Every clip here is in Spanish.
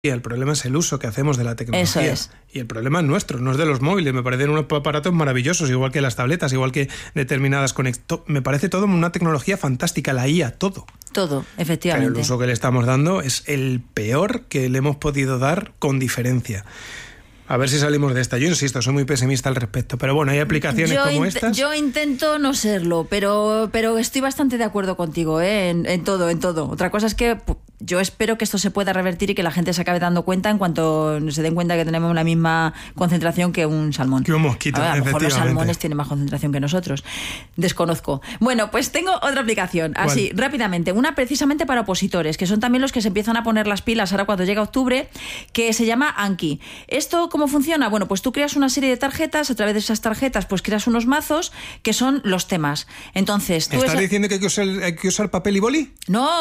El problema es el uso que hacemos de la tecnología. Eso es. Y el problema es nuestro, no es de los móviles. Me parecen unos aparatos maravillosos, igual que las tabletas, igual que determinadas me parece todo una tecnología fantástica, la IA, todo. Todo, efectivamente. Pero el uso que le estamos dando es el peor que le hemos podido dar con diferencia. A ver si salimos de esta. Yo insisto, soy muy pesimista al respecto. Pero bueno, hay aplicaciones como estas. Yo intento no serlo, pero estoy bastante de acuerdo contigo, en todo. Otra cosa es que yo espero que esto se pueda revertir y que la gente se acabe dando cuenta en cuanto se den cuenta que tenemos la misma concentración que un salmón. Que un mosquito, a lo mejor los salmones tienen más concentración que nosotros. Desconozco. Bueno, pues tengo otra aplicación, así, rápidamente. Una precisamente para opositores, que son también los que se empiezan a poner las pilas ahora cuando llega octubre, que se llama Anki. ¿Esto cómo funciona? Bueno, pues tú creas una serie de tarjetas, a través de esas tarjetas pues creas unos mazos que son los temas. Entonces, tú ¿estás diciendo que hay que usar papel y boli?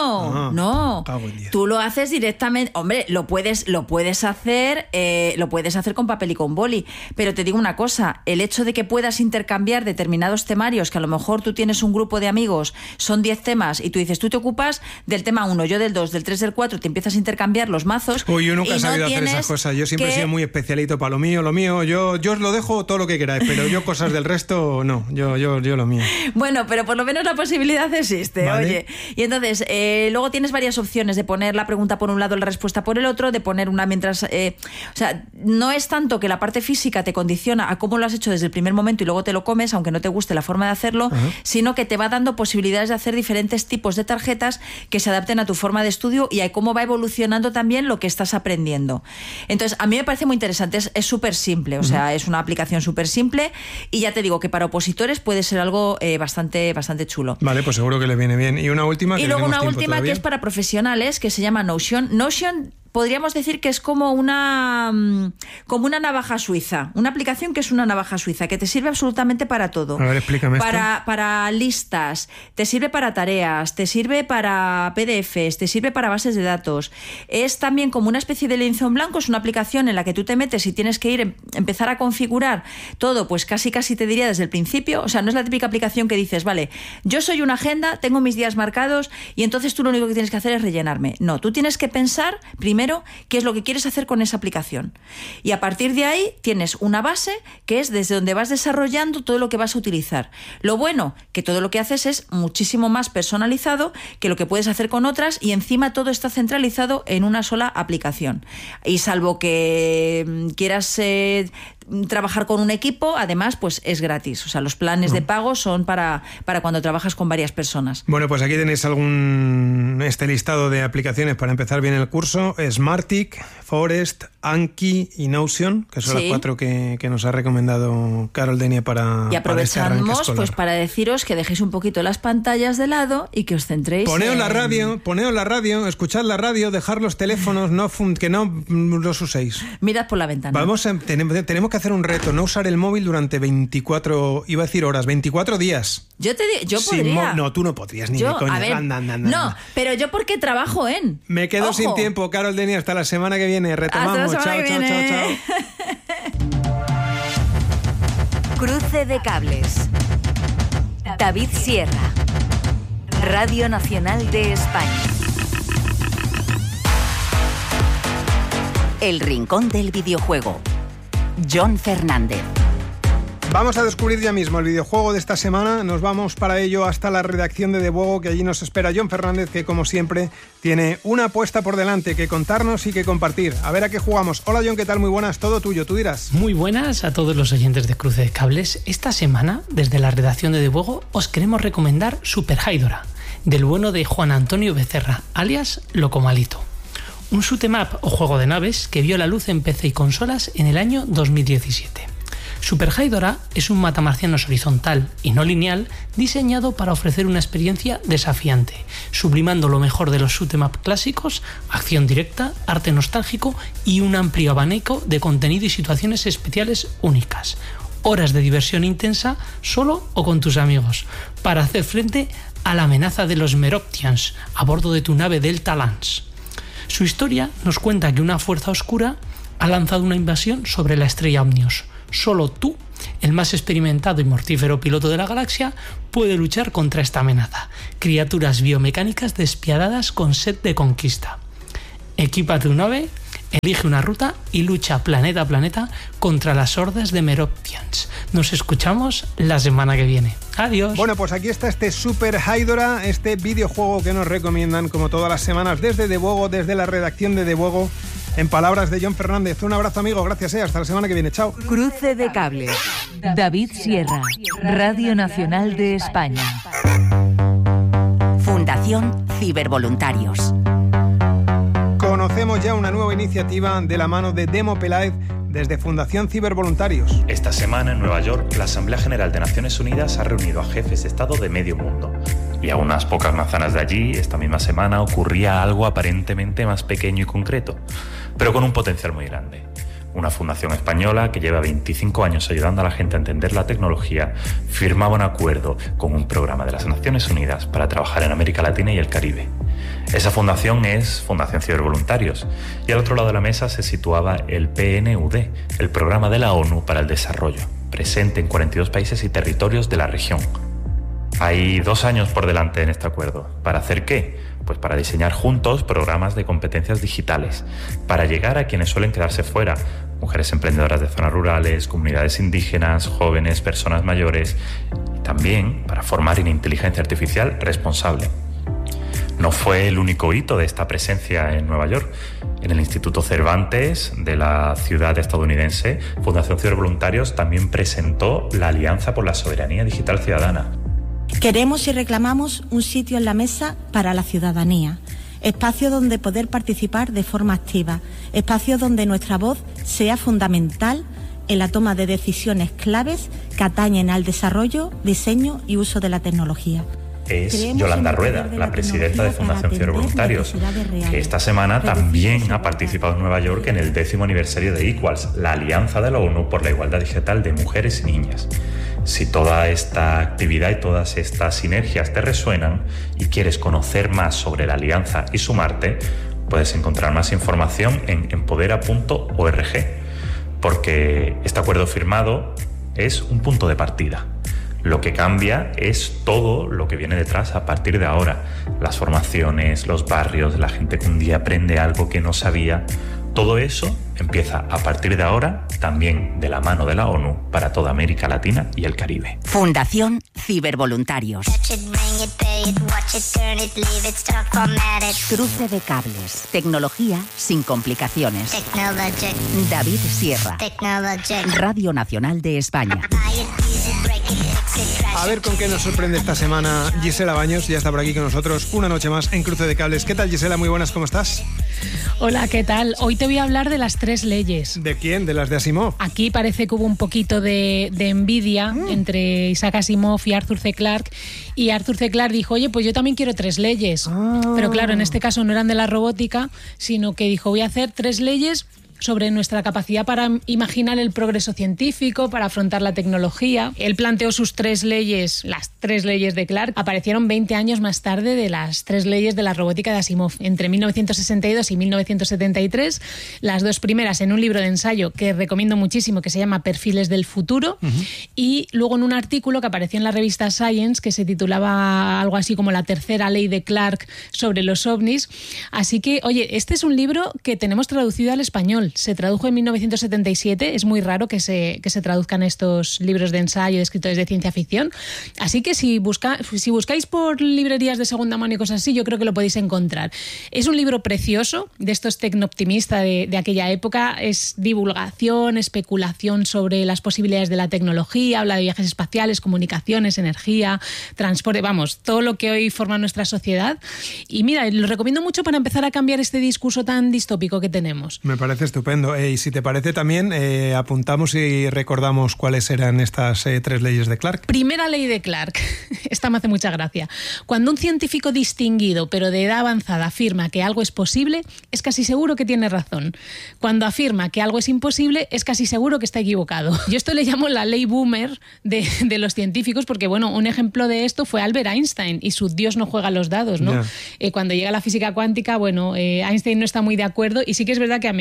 No. Tú lo haces directamente. Hombre, lo puedes hacer con papel y con boli. Pero te digo una cosa, el hecho de que puedas intercambiar determinados temarios, que a lo mejor tú tienes un grupo de amigos, son 10 temas, y tú dices, tú te ocupas del tema 1, yo del 2, del 3, del 4, te empiezas a intercambiar los mazos. Uy, yo nunca he sabido hacer esas cosas. Yo siempre he sido muy especialito para lo mío. Yo os lo dejo todo lo que queráis, pero yo cosas del resto, no. Yo lo mío. Bueno, pero por lo menos la posibilidad existe, ¿vale? Oye. Y entonces, luego tienes varias opciones de poner la pregunta por un lado, la respuesta por el otro, de poner una mientras... o sea, no es tanto que la parte física te condiciona a cómo lo has hecho desde el primer momento y luego te lo comes, aunque no te guste la forma de hacerlo, sino que te va dando posibilidades de hacer diferentes tipos de tarjetas que se adapten a tu forma de estudio y a cómo va evolucionando también lo que estás aprendiendo. Entonces, a mí me parece muy interesante, es súper simple, o sea, es una aplicación súper simple y ya te digo que para opositores puede ser algo bastante chulo. Vale, pues seguro que le viene bien. Y una última. Y luego una última que es para profesionales, que se llama Notion. Notion, podríamos decir que es como una navaja suiza, una aplicación que es una navaja suiza, que te sirve absolutamente para todo. A ver, explícame para listas, te sirve para tareas, te sirve para PDFs, te sirve para bases de datos. Es también como una especie de lienzo en blanco, es una aplicación en la que tú te metes y tienes que empezar a configurar todo, pues casi te diría desde el principio. O sea, no es la típica aplicación que dices, vale, yo soy una agenda, tengo mis días marcados y entonces tú lo único que tienes que hacer es rellenarme. No, tú tienes que pensar primero qué es lo que quieres hacer con esa aplicación. Y a partir de ahí tienes una base que es desde donde vas desarrollando todo lo que vas a utilizar. Lo bueno, que todo lo que haces es muchísimo más personalizado que lo que puedes hacer con otras y encima todo está centralizado en una sola aplicación. Y salvo que quieras trabajar con un equipo, además pues es gratis. O sea, los planes de pago son para cuando trabajas con varias personas. Bueno, pues aquí tenéis este listado de aplicaciones para empezar bien el curso. Smartick, Forest, Anki y Notion, que son las 4 que nos ha recomendado Carol Denia para y aprovechamos este arranque escolar. Pues para deciros que dejéis un poquito las pantallas de lado y que os centréis Poneos la radio, escuchad la radio, dejar los teléfonos, que no los uséis. Mirad por la ventana. Tenemos que hacer un reto, no usar el móvil durante 24 días. Yo podría. No, tú no podrías, ni de coña. A ver, no, pero yo porque trabajo en... Me quedo sin tiempo, Carol Denia, hasta la semana que viene. Retomamos. Chao. Cruce de cables. David Sierra. Radio Nacional de España. El rincón del videojuego. John Fernández. Vamos a descubrir ya mismo el videojuego de esta semana. Nos vamos para ello hasta la redacción de Debuego, que allí nos espera John Fernández, que como siempre tiene una apuesta por delante que contarnos y que compartir. A ver a qué jugamos. Hola John, ¿qué tal? Muy buenas, todo tuyo, tú dirás. Muy buenas a todos los oyentes de Cruce de Cables. Esta semana, desde la redacción de Debuego, os queremos recomendar Super Hydora, del bueno de Juan Antonio Becerra, alias Locomalito. Un shoot 'em up o juego de naves que vio la luz en PC y consolas en el año 2017. Super Hydora es un matamarcianos horizontal y no lineal diseñado para ofrecer una experiencia desafiante, sublimando lo mejor de los shoot 'em up clásicos, acción directa, arte nostálgico y un amplio abanico de contenido y situaciones especiales únicas. Horas de diversión intensa solo o con tus amigos, para hacer frente a la amenaza de los Meroptians a bordo de tu nave Delta Lance. Su historia nos cuenta que una fuerza oscura ha lanzado una invasión sobre la estrella Omnios. Solo tú, el más experimentado y mortífero piloto de la galaxia, puede luchar contra esta amenaza. Criaturas biomecánicas despiadadas con sed de conquista. Equípate tu nave elige una ruta y lucha planeta a planeta contra las hordas de Meroptians. Nos escuchamos la semana que viene. Adiós. Bueno, pues aquí está este Super Hydora, este videojuego que nos recomiendan como todas las semanas desde Debuego, desde la redacción de Debuego, en palabras de Jon Fernández. Un abrazo, amigo, gracias, hasta la semana que viene, chao. Cruce de cables. David Sierra, Radio Nacional de España. Fundación Cibervoluntarios. Conocemos ya una nueva iniciativa de la mano de Demo Peláez desde Fundación Cibervoluntarios. Esta semana en Nueva York, la Asamblea General de Naciones Unidas ha reunido a jefes de Estado de medio mundo. Y a unas pocas manzanas de allí, esta misma semana, ocurría algo aparentemente más pequeño y concreto, pero con un potencial muy grande. Una fundación española que lleva 25 años ayudando a la gente a entender la tecnología firmaba un acuerdo con un programa de las Naciones Unidas para trabajar en América Latina y el Caribe. Esa fundación es Fundación Cibervoluntarios, y al otro lado de la mesa se situaba el PNUD, el Programa de la ONU para el Desarrollo, presente en 42 países y territorios de la región. Hay 2 años por delante en este acuerdo. ¿Para hacer qué? Pues para diseñar juntos programas de competencias digitales, para llegar a quienes suelen quedarse fuera, mujeres emprendedoras de zonas rurales, comunidades indígenas, jóvenes, personas mayores, y también para formar en inteligencia artificial responsable. No fue el único hito de esta presencia en Nueva York. En el Instituto Cervantes de la ciudad estadounidense, Fundación Cibervoluntarios también presentó la Alianza por la Soberanía Digital Ciudadana. Queremos y reclamamos un sitio en la mesa para la ciudadanía, espacio donde poder participar de forma activa, espacio donde nuestra voz sea fundamental en la toma de decisiones claves que atañen al desarrollo, diseño y uso de la tecnología. Es Yolanda Rueda, la presidenta de Fundación Cibervoluntarios, que esta semana también ha participado en Nueva York en el 10º aniversario de Equals, la alianza de la ONU por la igualdad digital de mujeres y niñas. Si toda esta actividad y todas estas sinergias te resuenan y quieres conocer más sobre la alianza y sumarte, puedes encontrar más información en empodera.org, porque este acuerdo firmado es un punto de partida. Lo que cambia es todo lo que viene detrás a partir de ahora. Las formaciones, los barrios, la gente que un día aprende algo que no sabía. Todo eso empieza a partir de ahora, también de la mano de la ONU, para toda América Latina y el Caribe. Fundación Cibervoluntarios. Cruce de cables. Tecnología sin complicaciones. David Sierra. Radio Nacional de España. A ver con qué nos sorprende esta semana Gisela Baños, ya está por aquí con nosotros una noche más en Cruce de Cables. ¿Qué tal, Gisela? Muy buenas, ¿cómo estás? Hola, ¿qué tal? Hoy te voy a hablar de las 3 leyes. ¿De quién? ¿De las de Asimov? Aquí parece que hubo un poquito de envidia entre Isaac Asimov y Arthur C. Clarke, y Arthur C. Clarke dijo, oye, pues yo también quiero 3 leyes. Pero claro, en este caso no eran de la robótica, sino que dijo, voy a hacer 3 leyes sobre nuestra capacidad para imaginar el progreso científico, para afrontar la tecnología. Él planteó sus 3 leyes, las 3 leyes de Clarke, aparecieron 20 años más tarde de las 3 leyes de la robótica de Asimov, entre 1962 y 1973, las 2 primeras en un libro de ensayo que recomiendo muchísimo, que se llama Perfiles del futuro, y luego en un artículo que apareció en la revista Science, que se titulaba algo así como la 3ª ley de Clarke sobre los ovnis. Así que, oye, este es un libro que tenemos traducido al español. Se tradujo en 1977, es muy raro que se traduzcan estos libros de ensayo de escritores de ciencia ficción, así que si buscáis por librerías de segunda mano y cosas así, yo creo que lo podéis encontrar. Es un libro precioso, de estos tecnooptimista de aquella época, es divulgación, especulación sobre las posibilidades de la tecnología, habla de viajes espaciales, comunicaciones, energía, transporte, vamos, todo lo que hoy forma nuestra sociedad. Y mira, lo recomiendo mucho para empezar a cambiar este discurso tan distópico que tenemos. Me parece estupendo. Y si te parece también, apuntamos y recordamos cuáles eran estas 3 leyes de Clarke. Primera ley de Clarke. Esta me hace mucha gracia. Cuando un científico distinguido, pero de edad avanzada, afirma que algo es posible, es casi seguro que tiene razón. Cuando afirma que algo es imposible, es casi seguro que está equivocado. Yo esto le llamo la ley boomer de los científicos, porque bueno, un ejemplo de esto fue Albert Einstein y su Dios no juega los dados, ¿no? Cuando llega la física cuántica, bueno, Einstein no está muy de acuerdo, y sí que es verdad que a medida que se va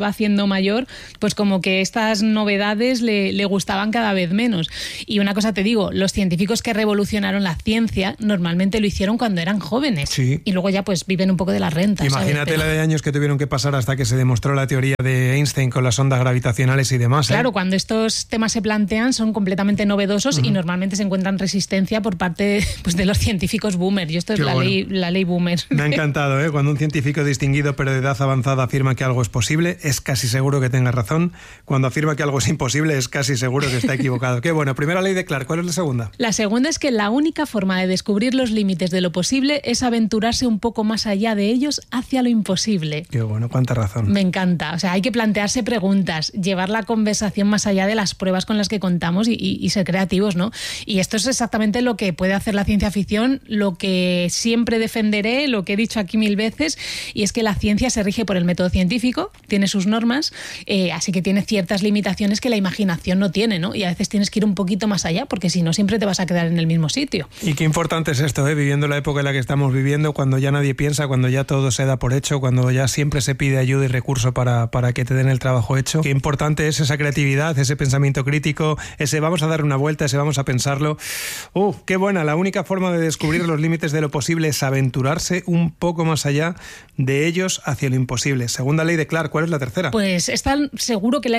iba haciendo mayor, pues como que estas novedades le gustaban cada vez menos. Y una cosa te digo, los científicos que revolucionaron la ciencia normalmente lo hicieron cuando eran jóvenes. Sí. Y luego ya pues viven un poco de la renta. Imagínate la de años que tuvieron que pasar hasta que se demostró la teoría de Einstein con las ondas gravitacionales y demás. Claro, cuando estos temas se plantean son completamente novedosos y normalmente se encuentran resistencia por parte pues, de los científicos boomer. Y esto es la ley boomer. Me ha encantado, ¿eh? Cuando un científico distinguido pero de edad avanzada afirma que algo es posible, es casi seguro que tenga razón. Cuando afirma que algo es imposible, es casi seguro que está equivocado. Qué bueno. Primera ley de Clark. ¿Cuál es la segunda? La segunda es que la única forma de descubrir los límites de lo posible es aventurarse un poco más allá de ellos hacia lo imposible. Qué bueno, cuánta razón. Me encanta. O sea, hay que plantearse preguntas, llevar la conversación más allá de las pruebas con las que contamos y ser creativos, ¿no? Y esto es exactamente lo que puede hacer la ciencia ficción, lo que siempre defenderé, lo que he dicho aquí 1000 veces, y es que la ciencia se rige por el método científico, tiene sus normas, así que tiene ciertas limitaciones que la imaginación no tiene, ¿no? Y a veces tienes que ir un poquito más allá, porque si no siempre te vas a quedar en el mismo sitio. Y qué importante es esto, viviendo la época en la que estamos viviendo, cuando ya nadie piensa, cuando ya todo se da por hecho, cuando ya siempre se pide ayuda y recurso para que te den el trabajo hecho. Qué importante es esa creatividad, ese pensamiento crítico, ese vamos a dar una vuelta, ese vamos a pensarlo. Qué buena, la única forma de descubrir los límites de lo posible es aventurarse un poco más allá de ellos hacia lo imposible. Segunda ley de Clark, ¿cuál es la tercera? Pues esta seguro que la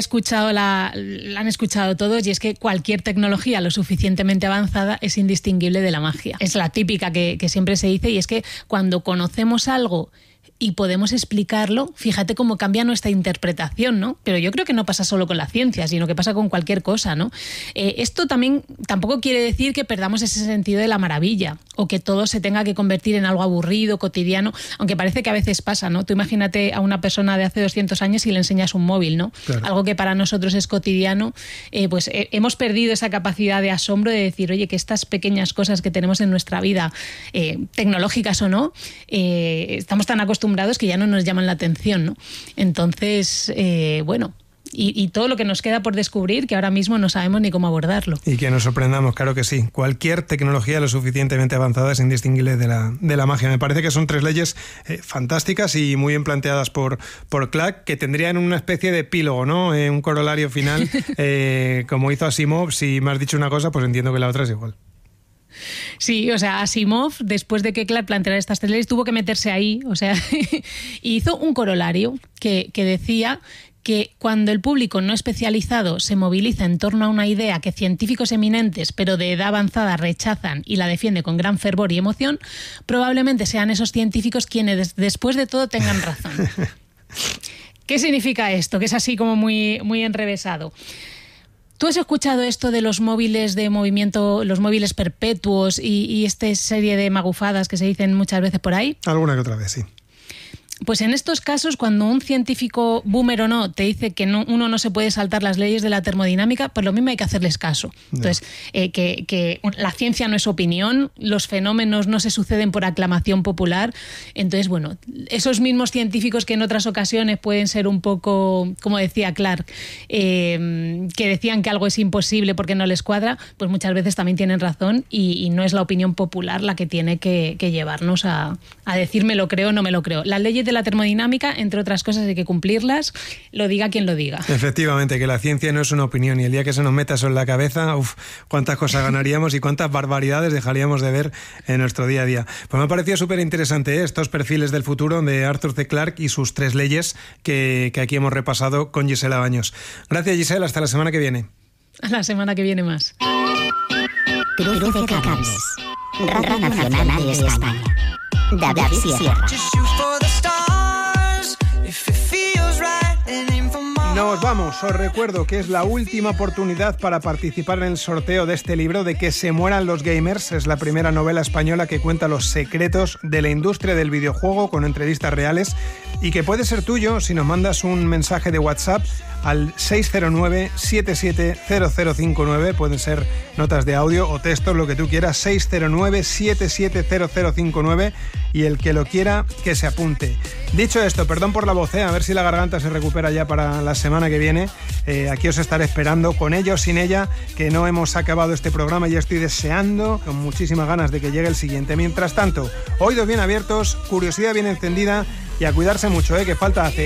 han escuchado todos, y es que cualquier tecnología lo suficientemente avanzada es indistinguible de la magia. Es la típica que siempre se dice, y es que cuando conocemos algo y podemos explicarlo, fíjate cómo cambia nuestra interpretación, ¿no? Pero yo creo que no pasa solo con la ciencia, sino que pasa con cualquier cosa, ¿no? Esto también tampoco quiere decir que perdamos ese sentido de la maravilla o que todo se tenga que convertir en algo aburrido, cotidiano, aunque parece que a veces pasa, ¿no? Tú imagínate a una persona de hace 200 años y le enseñas un móvil, ¿no? Claro. Algo que para nosotros es cotidiano, pues hemos perdido esa capacidad de asombro de decir, oye, que estas pequeñas cosas que tenemos en nuestra vida, tecnológicas o no, estamos tan acostumbrados que ya no nos llaman la atención, ¿no? Entonces, bueno, y todo lo que nos queda por descubrir, que ahora mismo no sabemos ni cómo abordarlo. Y que nos sorprendamos, claro que sí. Cualquier tecnología lo suficientemente avanzada es indistinguible de la magia. Me parece que son 3 leyes fantásticas y muy bien planteadas por Clark, que tendrían una especie de epílogo, ¿no? Un corolario final, como hizo Asimov. Si me has dicho una cosa, pues entiendo que la otra es igual. Sí, o sea, Asimov, después de que Clark planteara estas 3 leyes, tuvo que meterse ahí, o sea, y hizo un corolario que decía que cuando el público no especializado se moviliza en torno a una idea que científicos eminentes pero de edad avanzada rechazan y la defienden con gran fervor y emoción, probablemente sean esos científicos quienes después de todo tengan razón. ¿Qué significa esto? Que es así como muy, muy enrevesado. ¿Tú has escuchado esto de los móviles de movimiento, los móviles perpetuos y esta serie de magufadas que se dicen muchas veces por ahí? Alguna que otra vez, sí. Pues en estos casos, cuando un científico boomer o no te dice que uno no se puede saltar las leyes de la termodinámica, pues lo mismo hay que hacerles caso. Entonces, que la ciencia no es opinión, los fenómenos no se suceden por aclamación popular. Entonces, bueno, esos mismos científicos que en otras ocasiones pueden ser un poco, como decía Clark, que decían que algo es imposible porque no les cuadra, pues muchas veces también tienen razón y no es la opinión popular la que tiene que llevarnos a decir me lo creo o no me lo creo. Las leyes de la termodinámica, entre otras cosas, hay que cumplirlas, lo diga quien lo diga. Efectivamente, que la ciencia no es una opinión y el día que se nos meta eso en la cabeza, cuántas cosas ganaríamos y cuántas barbaridades dejaríamos de ver en nuestro día a día. Pues me ha parecido súper interesante estos perfiles del futuro de Arthur C. Clarke y sus 3 leyes que aquí hemos repasado con Gisela Baños. Gracias, Gisela, hasta la semana que viene. A la semana que viene más. Cruce de cables. Radio Nacional de España. David Sierra. Nos vamos, os recuerdo que es la última oportunidad para participar en el sorteo de este libro de Que se mueran los gamers. Es la primera novela española que cuenta los secretos de la industria del videojuego con entrevistas reales y que puede ser tuyo si nos mandas un mensaje de WhatsApp al 609-770059. Pueden ser notas de audio o textos, lo que tú quieras. 609-770059 y el que lo quiera, que se apunte. Dicho esto, perdón por la voz, a ver si la garganta se recupera ya para la semana que viene. Aquí os estaré esperando, con ella o sin ella, que no hemos acabado este programa y ya estoy deseando, con muchísimas ganas de que llegue el siguiente. Mientras tanto, oídos bien abiertos, curiosidad bien encendida y a cuidarse mucho, que falta hace.